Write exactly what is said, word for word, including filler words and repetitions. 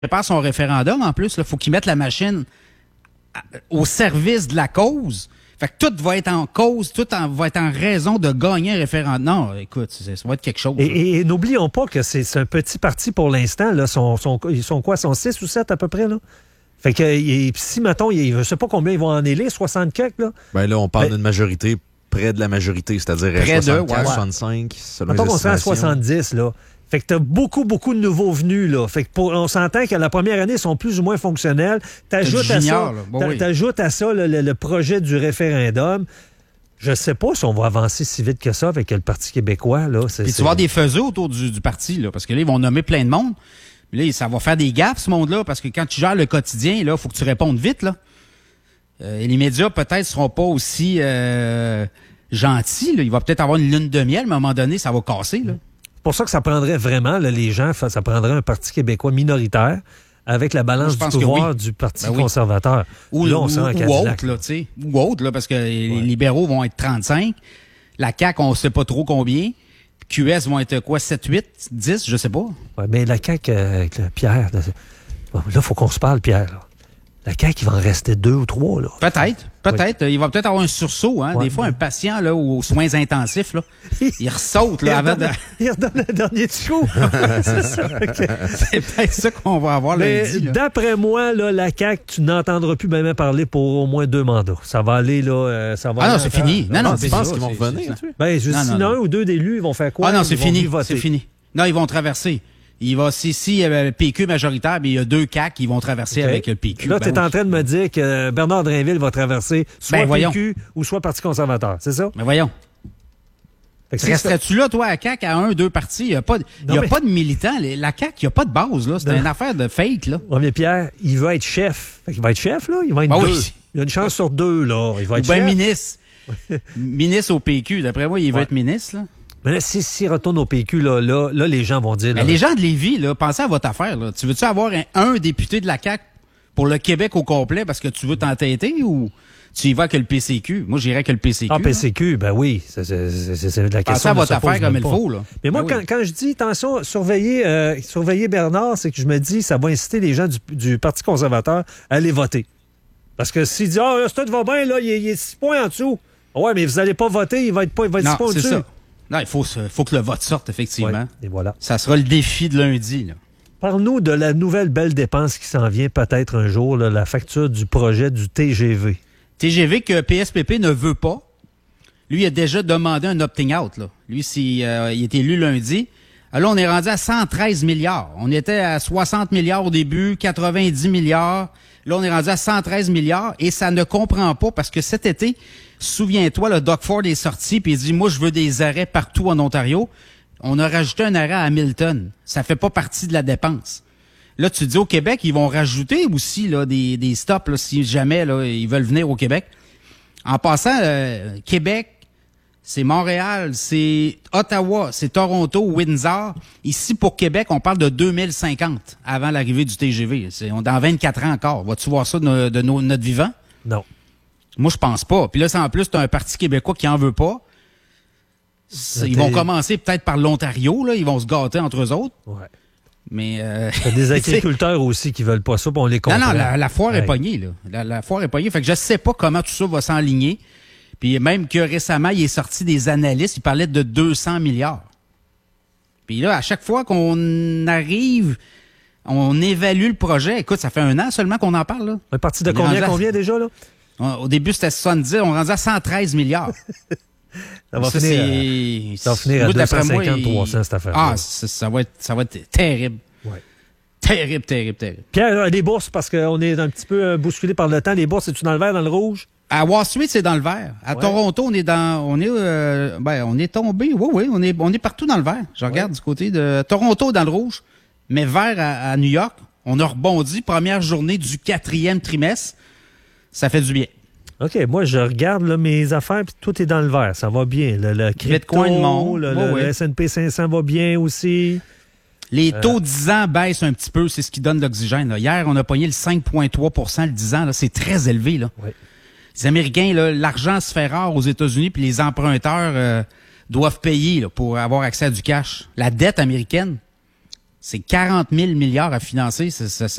prépare son référendum, en plus, il faut qu'il mette la machine à, au service de la cause. Fait que tout va être en cause, tout en, va être en raison de gagner un référendum. Non, écoute, ça, ça va être quelque chose. Et, et, et n'oublions pas que c'est, c'est un petit parti pour l'instant. Là, son, son, ils sont quoi? Ils sont six ou sept à peu près, là? Fait que et, si, mettons, je ne sais pas combien ils vont en élire, soixante quelques, là? Ben là, on parle ben, d'une majorité près de la majorité, c'est-à-dire soixante-quatre, soixante-cinq, selon mettons les qu'on sera à estimations. soixante-dix, là. Fait que t'as beaucoup, beaucoup de nouveaux venus, là. Fait que pour, on s'entend que la première année, ils sont plus ou moins fonctionnels. T'ajoutes à ça, bon, oui. t'ajoutes à ça le, le, le projet du référendum. Je sais pas si on va avancer si vite que ça avec le Parti québécois, là. C'est, Puis c'est... tu vas avoir des faiseux autour du, du parti, là, parce que là, ils vont nommer plein de monde. Puis là, ça va faire des gaffes, ce monde-là, parce que quand tu gères le quotidien, là, faut que tu répondes vite, là. Euh, et les médias, peut-être, seront pas aussi euh, gentils, là. Il va peut-être avoir une lune de miel, mais à un moment donné, ça va casser, là. C'est pour ça que ça prendrait vraiment, là, les gens, ça prendrait un Parti québécois minoritaire avec la balance du pouvoir oui. du Parti ben oui. conservateur. Ou, là, on ou, sent un ou autre, là, tu sais. Ou autre, là, parce que ouais. les libéraux vont être trente-cinq. La C A Q, on sait pas trop combien. Q S vont être quoi, sept, huit, dix, je sais pas. Oui, mais la C A Q, euh, avec le Pierre, là, il faut qu'on se parle, Pierre, là. La C A Q, il va en rester deux ou trois, là. Peut-être, peut-être. Oui. Il va peut-être avoir un sursaut, hein. Ouais, des fois, ouais. un patient, là, aux soins intensifs, là, il ressaute, là, il avant redonne, de... Il redonne le dernier coup. C'est ça. Okay. C'est peut-être ça qu'on va avoir Mais lundi, là. D'après moi, là, la C A Q, tu n'entendras plus même parler pour au moins deux mandats. Ça va aller, là, euh, ça va... Ah non, c'est fini. Non, non, je pense qu'ils vont revenir. Ben, juste non, non, non. un ou deux d'élus, ils vont faire quoi? Ah non, c'est fini, c'est fini. Non, ils vont traverser. Il va, si, si, euh, le P Q majoritaire, mais il y a deux C A Q qui vont traverser okay. avec le P Q. Là, ben, tu es oui. en train de me dire que Bernard Drinville va traverser soit ben, P Q ou soit Parti conservateur, c'est ça? Mais voyons. Resterais-tu là, toi, à C A Q, à un, deux partis? Il n'y a, pas, non, y a mais... pas de militants. La C A Q, il n'y a pas de base, là. C'est non. une affaire de fake, là. Oui, mais Pierre, il va être chef. Fait qu'il va être chef, là. Il va être ben deux. Oui. Il y a une chance sur deux, là. Il va être Ou bien chef. ministre. Ministre au P Q. D'après moi, il ouais. va être ministre, là. Mais là, s'il si, si retourne au P Q, là, là, là les gens vont dire... Là, les gens de Lévis, là, pensez à votre affaire. Là. Tu veux-tu avoir un, un député de la C A Q pour le Québec au complet parce que tu veux t'entêter ou tu y vas que le P C Q? Moi, j'irais que le P C Q. Ah, P C Q, là. Ben oui. C'est, c'est, c'est, c'est de la question. Pensez à votre affaire comme il faut. Là. Mais moi, ben quand, oui. quand je dis, attention, surveiller, euh, surveiller Bernard, c'est que je me dis, ça va inciter les gens du, du Parti conservateur à aller voter. Parce que s'il dit, ah, oh, ça va bien, là, il, il est six points en dessous. Ouais, mais vous n'allez pas voter, il va être, pas, il va être non, six points c'est au-dessus. Ça. Non, il faut, faut que le vote sorte, effectivement. Ouais, et voilà. Ça sera le défi de lundi. Là. Parle-nous de la nouvelle belle dépense qui s'en vient peut-être un jour, là, la facture du projet du T G V. T G V que P S P P ne veut pas. Lui, il a déjà demandé un opting-out. Là. Lui, si, euh, il est élu lundi. Alors, on est rendu à cent treize milliards. On était à soixante milliards au début, quatre-vingt-dix milliards. Là, on est rendu à cent treize milliards et ça ne comprend pas parce que cet été, souviens-toi, le Doug Ford est sorti puis il dit, moi, je veux des arrêts partout en Ontario. On a rajouté un arrêt à Hamilton. Ça fait pas partie de la dépense. Là, tu dis au Québec, ils vont rajouter aussi là des, des stops là, si jamais là, ils veulent venir au Québec. En passant, euh, Québec, c'est Montréal, c'est Ottawa, c'est Toronto, Windsor. Ici, pour Québec, on parle de deux mille cinquante avant l'arrivée du T G V. C'est on, dans vingt-quatre ans encore. Vas-tu voir ça de, no, de no, notre vivant? Non. Moi, je pense pas. Puis là, c'est en plus, t'as un Parti québécois qui en veut pas. C'est, ils vont commencer peut-être par l'Ontario, là. Ils vont se gâter entre eux autres. Ouais. Mais euh, il y a des agriculteurs aussi qui veulent pas ça, puis on les comprend. Non, non, la, la foire ouais. est pognée, là. La, la foire est pognée. Fait que je sais pas comment tout ça va s'enligner. Puis même que récemment, il est sorti des analystes, il parlait de deux cents milliards. Puis là, à chaque fois qu'on arrive, on évalue le projet. Écoute, ça fait un an seulement qu'on en parle, là. On est parti de combien, à... combien déjà, là? Au début, c'était soixante-dix, on est rendu à cent treize milliards. Ça va ça, finir, à, ça va finir à deux cent cinquante, trois cents, cette affaire. Ah, ça, ça, va être, ça va être terrible. Ouais. Terrible, terrible, terrible. Pierre, là, les bourses, parce qu'on est un petit peu bousculé par le temps, les bourses, es-tu dans le vert, dans le rouge? À Wall Street, c'est dans le vert. À ouais. Toronto, on est dans, on est, euh, ben, on est tombé. Oui, oui, on est, on est partout dans le vert. Je regarde ouais. du côté de Toronto dans le rouge, mais vert à, à New York. On a rebondi première journée du quatrième trimestre. Ça fait du bien. OK, moi, je regarde là, mes affaires, puis tout est dans le vert. Ça va bien. Le, le crypto, Bitcoin monte. Le, oh, le, oui. le S and P cinq cents va bien aussi. Les taux euh... dix ans baissent un petit peu. C'est ce qui donne l'oxygène. Là. Hier, on a pogné le cinq virgule trois pour cent le dix ans. Là. C'est très élevé. Là. Oui. Les Américains, là, l'argent se fait rare aux États-Unis, puis les emprunteurs euh, doivent payer là, pour avoir accès à du cash. La dette américaine, C'est quarante mille milliards à financer. Ça, ça,